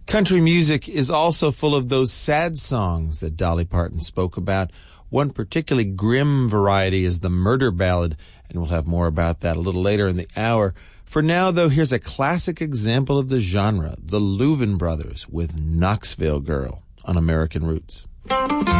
Country music is also full of those sad songs that Dolly Parton spoke about. One particularly grim variety is the murder ballad, and we'll have more about that a little later in the hour. For now, though, here's a classic example of the genre, the Louvin Brothers with Knoxville Girl on American Roots.